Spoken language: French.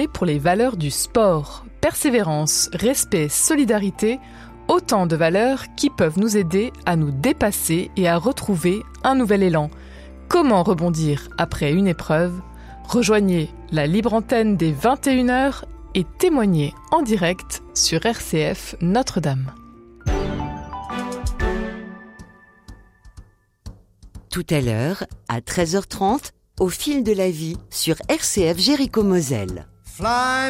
Et pour les valeurs du sport, persévérance, respect, solidarité, autant de valeurs qui peuvent nous aider à nous dépasser et à retrouver un nouvel élan. Comment rebondir après une épreuve? Rejoignez la libre antenne des 21h et témoignez en direct sur RCF Notre-Dame. Tout à l'heure, à 13h30, au fil de la vie sur RCF Jéricho-Moselle. Fly